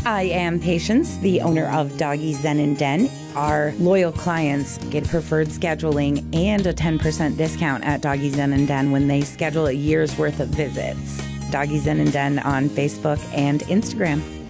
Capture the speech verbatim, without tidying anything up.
I am Patience, the owner of Doggy Zen and Den. Our loyal clients get preferred scheduling and a ten percent discount at Doggy Zen and Den when they schedule a year's worth of visits. Doggy Zen and Den on Facebook and Instagram.